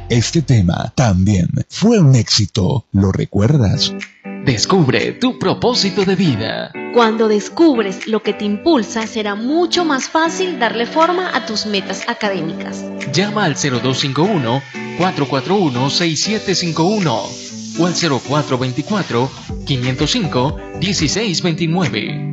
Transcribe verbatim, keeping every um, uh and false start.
Este tema también fue un éxito, ¿lo recuerdas? Descubre tu propósito de vida. Cuando descubres lo que te impulsa, será mucho más fácil darle forma a tus metas académicas. Llama al cero dos cinco uno, cuatro cuatro uno, seis siete cinco uno o al cero cuatro dos cuatro, cinco cero cinco, uno seis dos nueve.